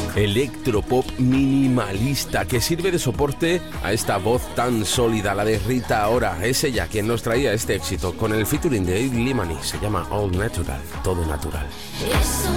electropop minimalista que sirve de soporte a esta voz tan sólida, la de Rita Ora. Es ella quien nos traía este éxito con el featuring de Ed Limani. Se llama All Natural, todo natural. Eso